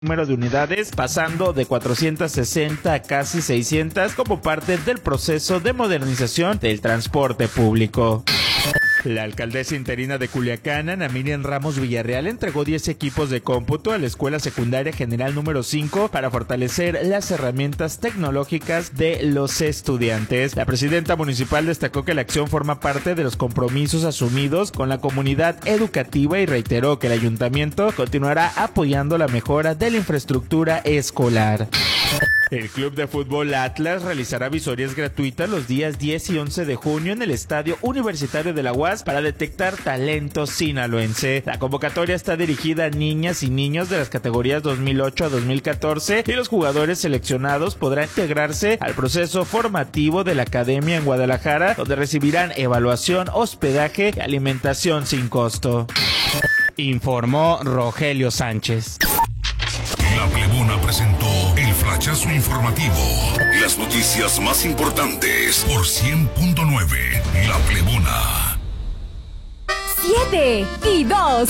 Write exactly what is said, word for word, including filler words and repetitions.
número de unidades, pasando de cuatrocientas sesenta a casi seiscientas como parte del proceso de modernización del transporte público. La alcaldesa interina de Culiacán, Ana Miriam Ramos Villarreal, entregó diez equipos de cómputo a la Escuela Secundaria General número cinco para fortalecer las herramientas tecnológicas de los estudiantes. La presidenta municipal destacó que la acción forma parte de los compromisos asumidos con la comunidad educativa y reiteró que el ayuntamiento continuará apoyando la mejora de la infraestructura escolar. El Club de Fútbol Atlas realizará visorías gratuitas los días diez y once de junio en el Estadio Universitario de la U A S para detectar talento sinaloense. La convocatoria está dirigida a niñas y niños de las categorías dos mil ocho a dos mil catorce y los jugadores seleccionados podrán integrarse al proceso formativo de la academia en Guadalajara, donde recibirán evaluación, hospedaje y alimentación sin costo. Informó Rogelio Sánchez. La Plebona presentó el flachazo informativo. Las noticias más importantes por cien punto nueve. La Plebona. Siete y dos.